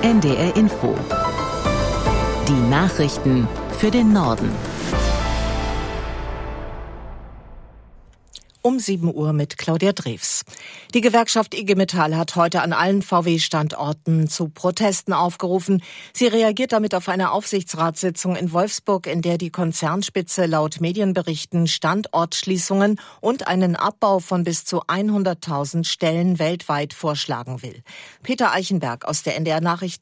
NDR Info. Die Nachrichten für den Norden. Um 7 Uhr mit Claudia Drews. Die Gewerkschaft IG Metall hat heute an allen VW-Standorten zu Protesten aufgerufen. Sie reagiert damit auf eine Aufsichtsratssitzung in Wolfsburg, in der die Konzernspitze laut Medienberichten Standortschließungen und einen Abbau von bis zu 100.000 Stellen weltweit vorschlagen will. Peter Eichenberg aus der NDR Nachrichten.